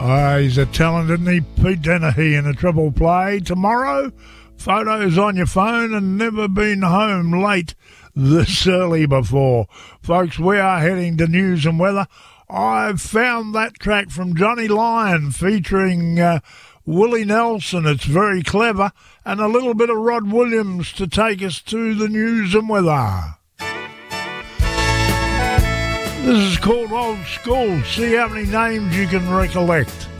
He's a talent, isn't he? Pete Dennehy in a triple play. Tomorrow, photos on your phone and never been home late this early before. Folks, we are heading to news and weather. I've found that track from Johnny Lyon featuring Willie Nelson. It's very clever. And a little bit of Rod Williams to take us to the news and weather. This is called Old School. See how many names you can recollect.